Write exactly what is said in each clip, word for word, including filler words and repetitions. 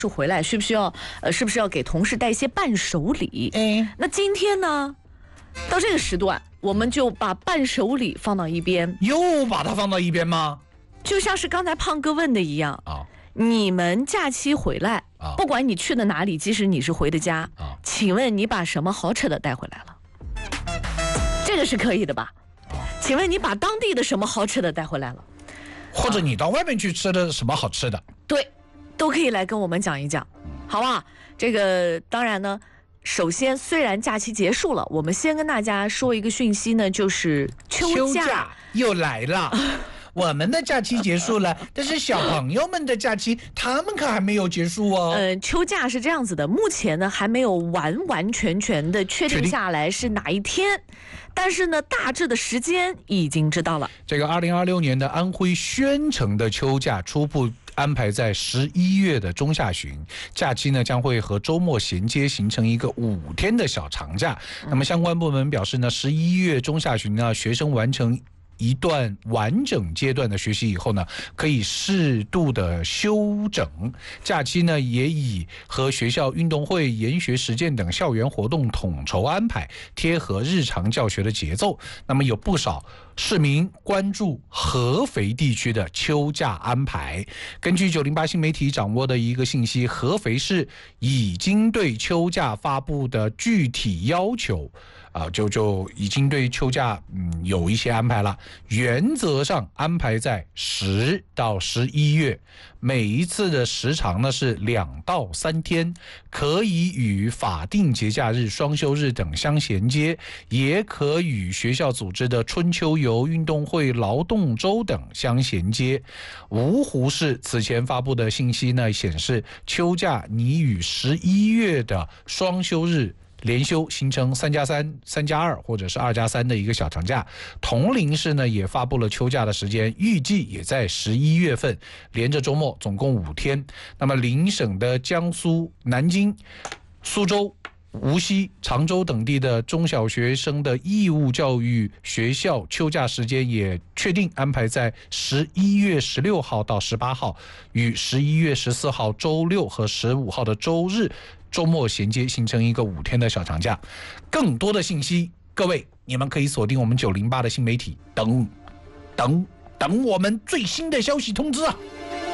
是回来需不需要呃是不是要给同事带一些伴手礼？ 哎， 那今天呢，到这个时段，我们就把伴手礼放到一边， 又把它放到一边吗？ 就像是刚才胖哥问的一样啊， 你们假期回来啊， 不管你去的哪里，即使你是回的家啊， 请问你把什么好吃的带回来了？这个是可以的吧？请问你把当地的什么好吃的带回来了？ 或者你到外面去吃的什么好吃的？ 对，都可以来跟我们讲一讲，好不好？这个当然呢，首先虽然假期结束了，我们先跟大家说一个讯息呢，就是秋假, 秋假又来了。我们的假期结束了，但是小朋友们的假期，他们可还没有结束哦。 呃，秋假是这样子的，目前呢还没有完完全全的确定下来是哪一天，但是呢大致的时间已经知道了。 这个二零二六年的安徽宣城的秋假初步安排在十一月的中下旬，假期呢将会和周末衔接，形成一个五天的小长假。那么相关部门表示呢，十一月中下旬呢，学生完成一段完整阶段的学习以后呢，可以适度的休整。假期呢，也以和学校运动会、研学实践等校园活动统筹安排，贴合日常教学的节奏。那么有不少市民关注合肥地区的秋假安排。根据九零八新媒体掌握的一个信息，合肥市已经对秋假发布的具体要求啊，就就已经对秋假嗯有一些安排了。原则上安排在十到十一月，每一次的时长呢是两到三天，可以与法定节假日、双休日等相衔接，也可与学校组织的春秋游、运动会、劳动周等相衔接。芜湖市此前发布的信息呢显示，秋假拟与十一月的双休日连休，形成三加三、三加二或者是二加三的一个小长假。铜陵市呢也发布了秋假的时间，预计也在十一月份，连着周末，总共五天。那么邻省的江苏南京、苏州、无锡、常州等地的中小学生的义务教育学校秋假时间也确定安排在十一月十六号到十八号，与十一月十四号周六和十五号的周日周末衔接，形成一个五天的小长假。更多的信息，各位你们可以锁定我们九零八的新媒体，等等等我们最新的消息通知啊。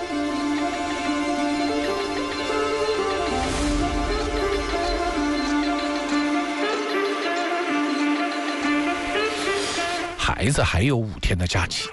孩子还有五天的假期，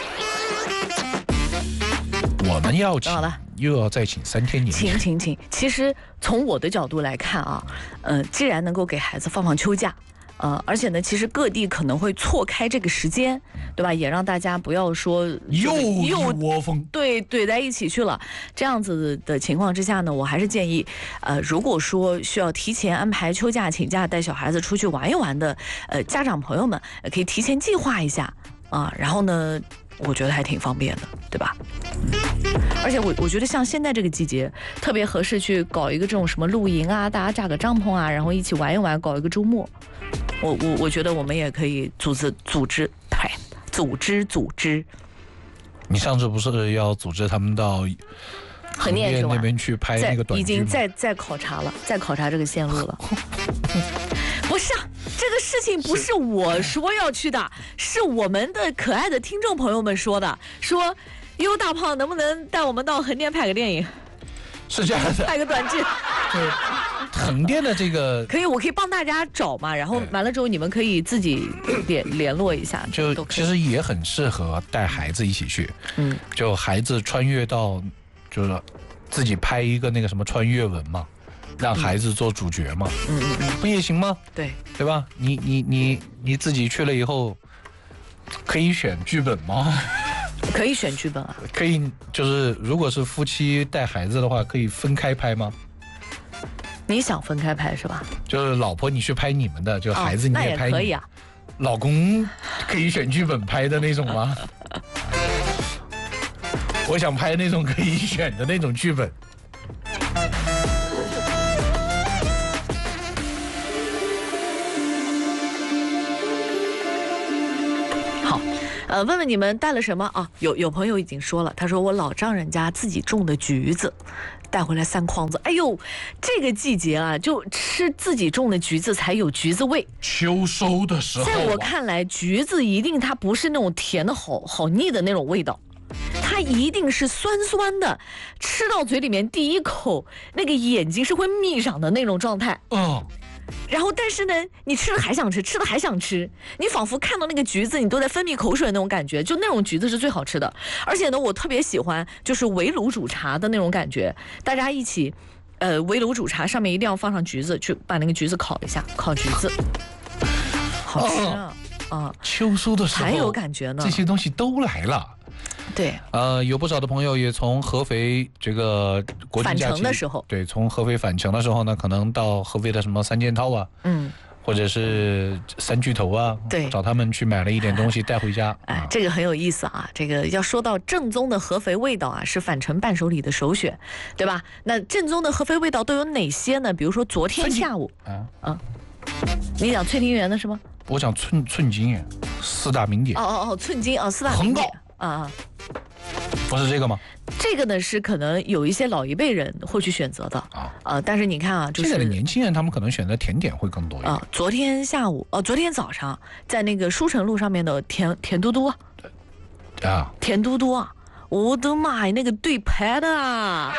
我们要请又要再请三天年假。 请请请，其实从我的角度来看啊，呃，既然能够给孩子放放秋假，呃，而且呢，其实各地可能会错开这个时间，对吧？也让大家不要说又一窝蜂， 对怼在一起去了。这样子的情况之下呢，我还是建议，呃，如果说需要提前安排秋假、请假带小孩子出去玩一玩的，呃，家长朋友们可以提前计划一下啊，然后呢，我觉得还挺方便的，对吧？而且我我觉得像现在这个季节特别合适去搞一个这种什么露营啊，大家扎个帐篷啊，然后一起玩一玩，搞一个周末。我我我觉得我们也可以组织组织，对，组织组织。 你上次不是要组织他们到横店那边去拍那个短剧吗？ 已经在在考察了，在考察这个线路了。不是啊，这个事情不是我说要去的，是我们的可爱的听众朋友们说的，说哟大胖能不能带我们到横店拍个电影？ 是这样的， 拍个短剧。 对，横店的这个可以，我可以帮大家找嘛，然后完了之后你们可以自己联联络一下， 就其实也很适合带孩子一起去。 嗯， 就孩子穿越到，就是自己拍一个那个什么穿越文嘛，让孩子做主角嘛， 嗯嗯嗯， 不也行吗？ 对， 对吧？你你你你自己去了以后，可以选剧本吗？ 可以选剧本啊， 可以，就是如果是夫妻带孩子的话，可以分开拍吗？ 你想分开拍是吧？ 就是老婆你去拍你们的，就孩子你也拍你、 哦、那也可以啊。 老公可以选剧本拍的那种吗？我想拍那种可以选的那种剧本。 呃，问问你们带了什么啊？有有朋友已经说了，他说我老丈人家自己种的橘子，带回来三筐子。哎呦，这个季节啊，就吃自己种的橘子才有橘子味。 秋收的时候、啊， 在我看来，橘子一定它不是那种甜的好好腻的那种味道。它一定是酸酸的，吃到嘴里面第一口，那个眼睛是会眯上的那种状态。 嗯， 然后但是呢，你吃了还想吃，吃了还想吃，你仿佛看到那个橘子，你都在分泌口水的那种感觉，就那种橘子是最好吃的。而且呢，我特别喜欢就是围炉煮茶的那种感觉，大家一起，呃，围炉煮茶，上面一定要放上橘子，去把那个橘子烤一下，烤橘子，好吃啊！ 哦、啊，秋收的时候还有感觉呢， 这些东西都来了。 对， 呃，有不少的朋友也从合肥这个国庆假期返程的时候， 对，从合肥返程的时候呢，可能到合肥的什么三件套啊， 嗯， 或者是三巨头啊， 对， 找他们去买了一点东西带回家。 哎，啊、这个很有意思啊！这个要说到正宗的合肥味道啊，是返程伴手礼的首选，对吧？那正宗的合肥味道都有哪些呢？比如说昨天下午，啊啊，你讲翠庭园的是吗？ 我讲寸寸金，四大名典。 哦哦哦，寸金啊，四大名典。 恒啊啊， 不是这个吗？ 这个呢是可能有一些老一辈人会去选择的啊，呃，但是你看啊，就是现在的年轻人他们可能选择甜点会更多一点。 啊，昨天下午哦，昨天早上在那个书城路上面的甜甜嘟嘟啊， 啊， 甜嘟嘟啊，我的妈呀，那个对牌的啊！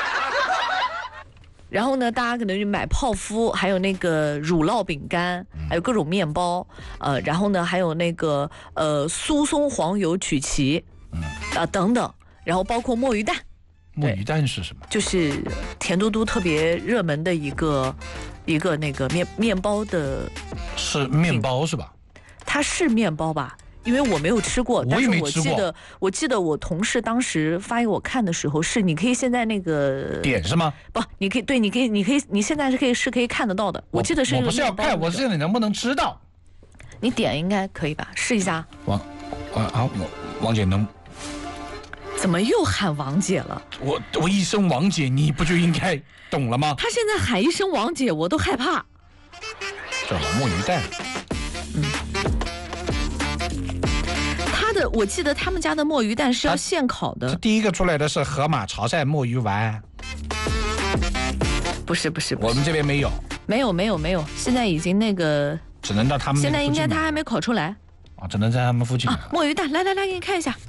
然后呢，大家可能就买泡芙，还有那个乳酪饼干，还有各种面包，呃，然后呢，还有那个呃酥松黄油曲奇，嗯啊等等，然后包括墨鱼蛋。 墨鱼蛋是什么？ 就是甜嘟嘟特别热门的一个一个那个面面包的。 是面包是吧？ 它是面包吧？因为我没有吃过， 我也没吃过。但是我记得，我记得我同事当时发给我看的时候，是你可以现在那个点是吗？ 不，你可以对，你可以，你可以，你现在是可以是可以看得到的。我记得是我不是要看，我是你能不能吃到？ 你点应该可以吧？试一下。 王啊啊，王姐能？ 怎么又喊王姐了？ 我我一声王姐，你不就应该懂了吗？ 他现在喊一声王姐，我都害怕。 这墨鱼蛋， 嗯。我记得他们家的墨鱼蛋是要现烤的。 第一个出来的是河马潮汕墨鱼丸， 不是不是，不是我们这边没有， 没有没有没有，现在已经那个， 只能到他们现在应该他还没烤出来啊，只能在他们附近啊。墨鱼蛋，来来来，给你看一下。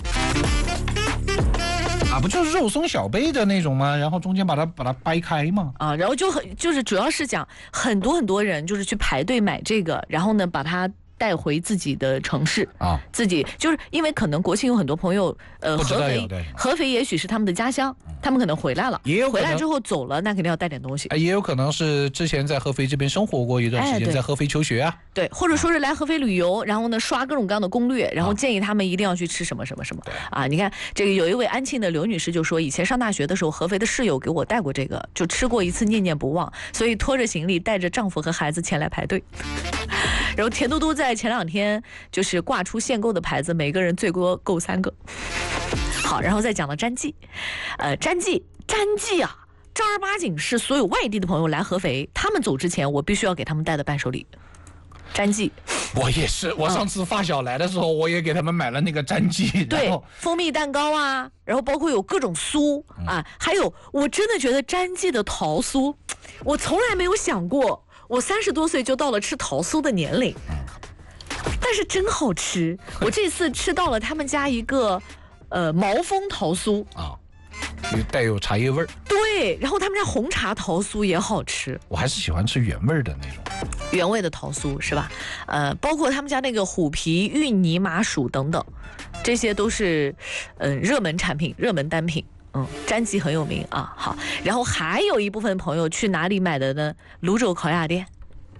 啊，不就是肉松小贝的那种吗？然后中间把它把它掰开吗？ 啊，然后就很就是主要是讲很多很多人就是去排队买这个，然后呢把它带回自己的城市啊，自己就是因为可能国庆有很多朋友，呃，合肥合肥也许是他们的家乡，他们可能回来了， 也有回来之后走了，那肯定要带点东西。 也有可能是之前在合肥这边生活过一段时间，在合肥求学啊， 对，或者说是来合肥旅游，然后呢刷各种各样的攻略，然后建议他们一定要去吃什么什么什么啊。你看这个有一位安庆的刘女士就说，以前上大学的时候，合肥的室友给我带过这个，就吃过一次，念念不忘，所以拖着行李带着丈夫和孩子前来排队。然后甜嘟嘟在前两天就是挂出限购的牌子，每个人最多购三个。好，然后再讲到詹记，呃，詹记，詹记啊，正儿八经是所有外地的朋友来合肥，他们走之前，我必须要给他们带的伴手礼。詹记， 我也是，我上次发小来的时候，嗯、我也给他们买了那个詹记， 对，蜂蜜蛋糕啊，然后包括有各种酥、嗯、啊，还有我真的觉得詹记的桃酥，我从来没有想过。我三十多岁就到了吃桃酥的年龄，但是真好吃。我这次吃到了他们家一个，呃，毛峰桃酥啊， 带有茶叶味儿。 对，然后他们家红茶桃酥也好吃。 我还是喜欢吃原味的那种， 原味的桃酥是吧？呃，包括他们家那个虎皮芋泥麻薯等等，这些都是嗯、呃、热门产品、热门单品。嗯，詹记很有名啊。好，然后还有一部分朋友去哪里买的呢？泸州烤鸭店。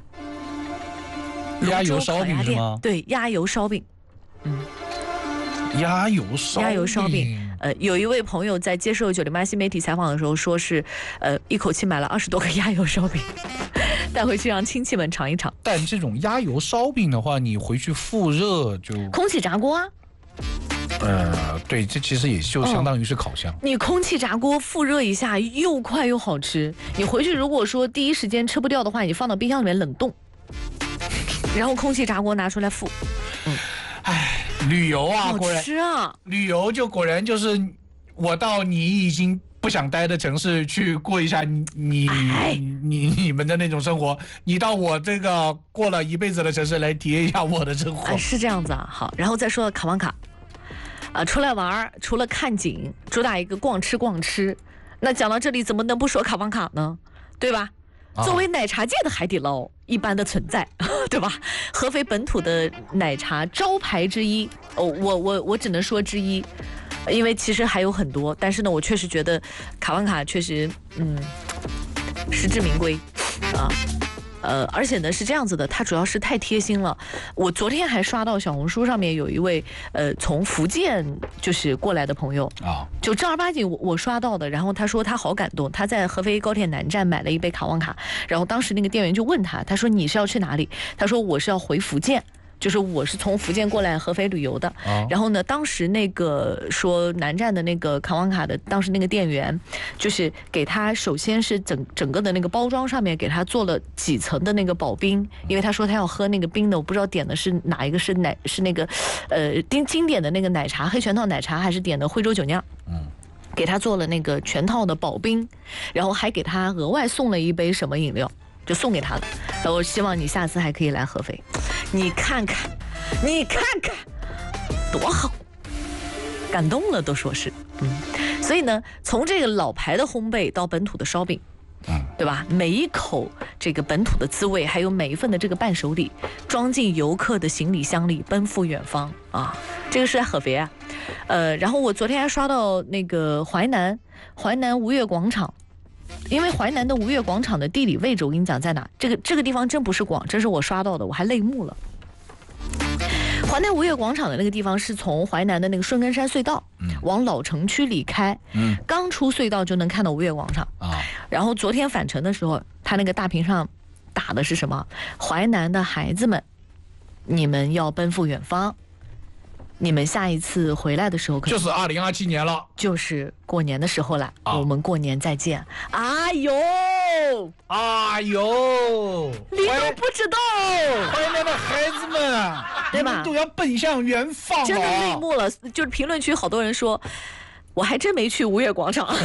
鸭油烧饼是吗？ 对，鸭油烧饼。嗯， 鸭油烧饼。 鸭油烧饼。呃，有一位朋友在接受九零八新媒体采访的时候说是，呃，一口气买了二十多个鸭油烧饼，带回去让亲戚们尝一尝。 但这种鸭油烧饼的话，你回去复热就空气炸锅啊。 呃，对，这其实也就相当于是烤箱、 哦。你空气炸锅复热一下，又快又好吃。你回去如果说第一时间吃不掉的话，你放到冰箱里面冷冻，然后空气炸锅拿出来复。嗯， 唉。 旅游啊， 好果然吃啊！ 旅游就果然就是我到你已经不想待的城市去过一下你你哎你你们的那种生活，你到我这个过了一辈子的城市来体验一下我的生活。 哎，是这样子啊。好，然后再说卡旺卡，啊，出来玩儿除了看景，主打一个逛吃逛吃。那讲到这里，怎么能不说卡旺卡呢？对吧？ 啊作为奶茶界的海底捞一般的存在，对吧？合肥本土的奶茶招牌之一，哦，我我我只能说之一，因为其实还有很多，但是呢，我确实觉得卡旺卡确实，嗯，实至名归，啊。呃，而且呢是这样子的，它主要是太贴心了。我昨天还刷到小红书上面有一位呃从福建就是过来的朋友啊， 就正儿八经我我刷到的，然后他说他好感动，他在合肥高铁南站买了一杯卡旺卡，然后当时那个店员就问他，他说你是要去哪里？他说我是要回福建。就是我是从福建过来合肥旅游的， 哦、 然后呢，当时那个说南站的那个卡旺卡的，当时那个店员，就是给他首先是整整个的那个包装上面给他做了几层的那个保冰，因为他说他要喝那个冰的，我不知道点的是哪一个是奶是那个，呃，经经典的那个奶茶黑全套奶茶，还是点的徽州酒酿，嗯。给他做了那个全套的保冰，然后还给他额外送了一杯什么饮料。就送给他了，然后希望你下次还可以来合肥，你看看，你看看，多好，感动了都说是，嗯，所以呢，从这个老牌的烘焙到本土的烧饼，嗯，对吧？每一口这个本土的滋味，还有每一份的这个伴手礼，装进游客的行李箱里，奔赴远方啊！这个是在合肥啊，呃，然后我昨天还刷到那个淮南，淮南吴越广场。因为淮南的吴越广场的地理位置，我跟你讲在哪？这个这个地方真不是广，这是我刷到的，我还泪目了。淮南吴越广场的那个地方是从淮南的那个顺根山隧道，嗯，往老城区里开，嗯，刚出隧道就能看到吴越广场啊。然后昨天返程的时候，他那个大屏上打的是什么？淮南的孩子们，你们要奔赴远方。你们下一次回来的时候可能就是二零二七年了， 就是过年的时候了。啊、我们过年再见。哎呦， 哎呦， 你都不知道， 淮南的孩子们， 对吧？ 都要奔向远方、啊， 真的泪目了。就是评论区好多人说，我还真没去吴越广场。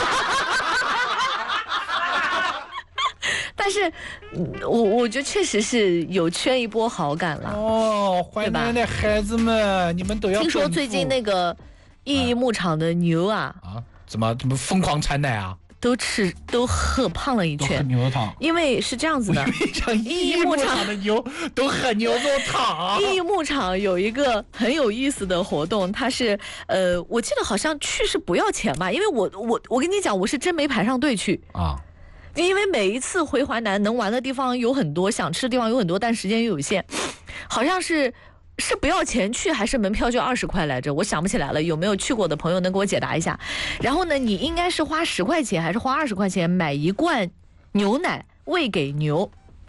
但是，我我觉得确实是有圈一波好感了。 哦，淮南的孩子们，你们都要。 听说最近那个意义牧场的牛啊， 啊，怎么怎么疯狂产奶啊？ 都吃都喝胖了一圈， 牛肉汤。 因为是这样子的， 意义牧场的牛都喝牛肉汤。 意义牧场有一个很有意思的活动，它是呃，我记得好像去是不要钱吧？因为我我我跟你讲，我是真没排上队去啊。因为每一次回淮南能玩的地方有很多，想吃的地方有很多，但时间又有限，好像是是不要钱去还是门票就二十块来着，我想不起来了。有没有去过的朋友能给我解答一下？然后呢，你应该是花十块钱还是花二十块钱买一罐牛奶喂给牛，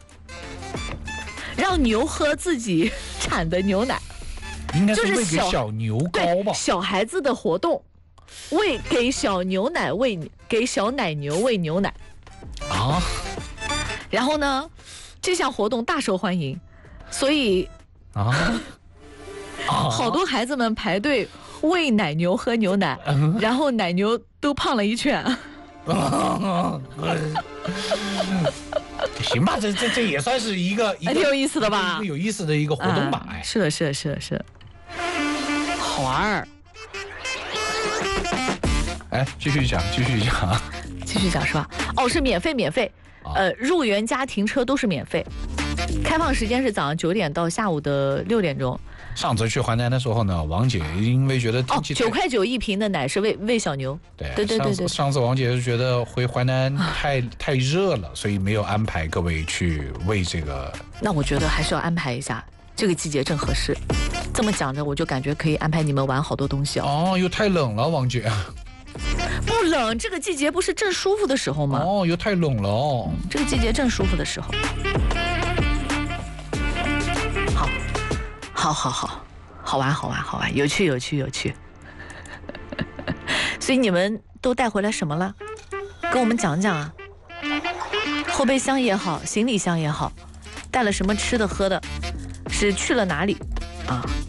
让牛喝自己产的牛奶， 应该是喂给小牛羔吧？ 小孩子的活动，喂给小牛奶喂给小奶牛喂牛奶。啊，然后呢，这项活动大受欢迎，所以啊，好多孩子们排队喂奶牛喝牛奶，嗯、然后奶牛都胖了一圈。啊、 行吧，这这这也算是一个一个挺有意思的吧， 一个有意思的一个活动吧。哎、 嗯，是的，是的，是的，是的，好玩儿。 哎，继续讲，继续讲。 继续讲是吧？哦，是免费，免费，呃，入园加停车都是免费，开放时间是早上九点到下午的六点钟。 上次去淮南的时候呢，王姐因为觉得天气哦，九块九一瓶的奶是喂喂小牛。 对对对对对。 上次王姐是觉得回淮南太太热了，所以没有安排各位去喂这个。 那我觉得还是要安排一下，这个季节正合适。这么讲着，我就感觉可以安排你们玩好多东西哦。哦，又太冷了，王姐。 不冷，这个季节不是正舒服的时候吗？ 哦，又太冷了哦。 嗯、这个季节正舒服的时候。好，好，好，好，好玩，好玩，好玩，有趣，有趣，有趣。所以你们都带回来什么了？跟我们讲讲啊。后备箱也好，行李箱也好，带了什么吃的喝的？是去了哪里？啊，